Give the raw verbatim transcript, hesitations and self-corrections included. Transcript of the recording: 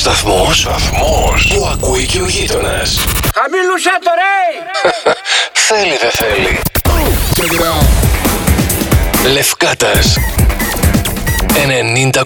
σταθμός, σταθμός που ακούει και ο γείτονας. Χαμήλουσα το ρε! Θέλει δεν θέλει. Λευκάτας ενενήντα